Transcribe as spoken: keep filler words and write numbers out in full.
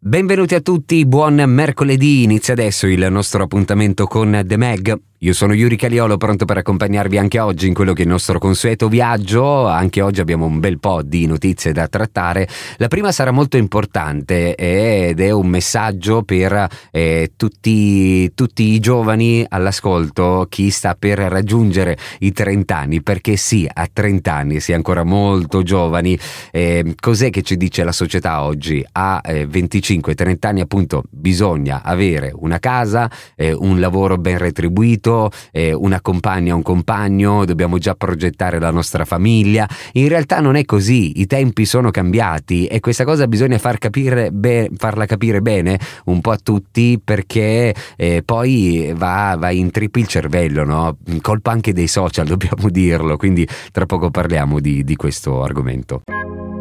Benvenuti a tutti, buon mercoledì, inizia adesso il nostro appuntamento con The Mag. Io sono Yuri Caliolo, pronto per accompagnarvi anche oggi in quello che è il nostro consueto viaggio. Anche oggi abbiamo un bel po' di notizie da trattare. La prima sarà molto importante ed è un messaggio per eh, tutti, tutti i giovani all'ascolto, chi sta per raggiungere i trenta anni, perché sì, a trenta anni si è ancora molto giovani. Eh, cos'è che ci dice la società oggi? A eh, venticinque trenta anni appunto bisogna avere una casa, eh, un lavoro ben retribuito, Eh, una compagna, un compagno, dobbiamo già progettare la nostra famiglia. In realtà non è così, i tempi sono cambiati e questa cosa bisogna far capire be- farla capire bene un po' a tutti, perché eh, poi va, va in trip il cervello, no? Colpa anche dei social, dobbiamo dirlo, quindi tra poco parliamo di, di questo argomento.